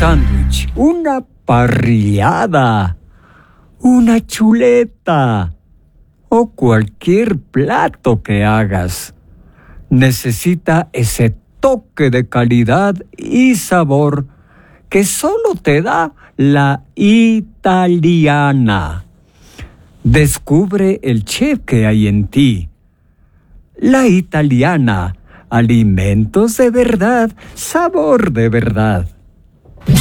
sándwich, una parrillada, una chuleta o cualquier plato que hagas necesita ese toque de calidad y sabor que solo te da la italiana. Descubre el chef que hay en ti. La italiana, alimentos de verdad, sabor de verdad.